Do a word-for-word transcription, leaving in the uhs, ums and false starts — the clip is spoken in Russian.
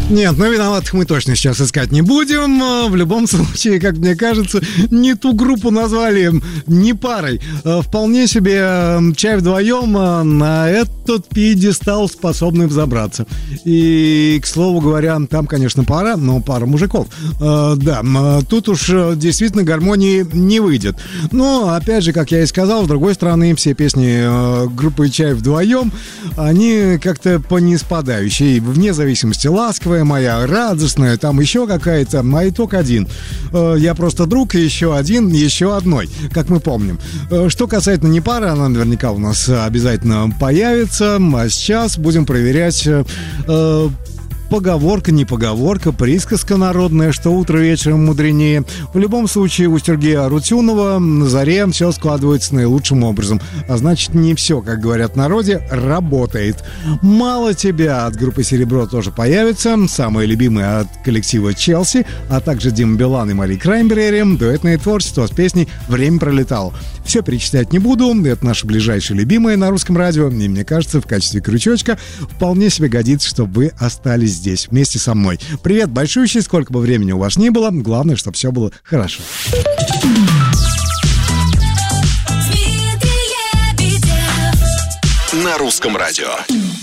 Нет, ну виноватых мы точно сейчас искать не будем. В любом случае, как мне кажется, не ту группу назвали не парой. Вполне себе чай вдвоем на этот пьедестал способны взобраться. И, к слову говоря, там, конечно, пара, но пара мужиков. Да, тут уж действительно гармонии не выйдет. Но, опять же, как я и сказал, с другой стороны, все песни группы «Чай вдвоем», они как-то по ниспадающей, вне зависимости, ласковая моя, радостная, там еще какая-то, а итог один. Я просто друг, и еще один, еще одной, как мы помним. Что касательно не пары, она наверняка у нас обязательно появится, а сейчас будем проверять... Э, поговорка, не поговорка, присказка народная, что утро вечером мудренее. В любом случае, у Сергея Арутюнова на заре все складывается наилучшим образом. А значит, не все, как говорят в народе, работает. «Мало тебя» от группы «Серебро» тоже появится. Самые любимые от коллектива «Челси», а также Дима Билан и Мари Краймбрери. Дуэтное творчество с песней «Время пролетало». Все перечислять не буду. Это наши ближайшие любимые на русском радио. И мне кажется, в качестве крючочка вполне себе годится, чтобы вы остались здесь вместе со мной. Привет большущий, сколько бы времени у вас ни было, главное, чтобы все было хорошо. На русском радио.